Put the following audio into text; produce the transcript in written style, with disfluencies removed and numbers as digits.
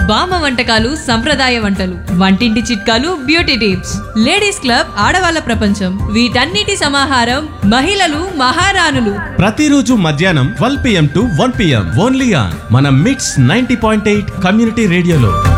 బామ్మ వంటకాలు, సంప్రదాయ వంటలు, వంటింటి చిట్కాలు, బ్యూటీ టిప్స్, లేడీస్ క్లబ్ ఆడవాళ్ళ ప్రపంచం, వీటన్నిటి సమాహారం మహిళలు మహారాణులు. ప్రతిరోజు మధ్యాహ్నం 12 PM to 1 PM only on మన మిట్స్ 90.8 కమ్యూనిటీ రేడియోలో.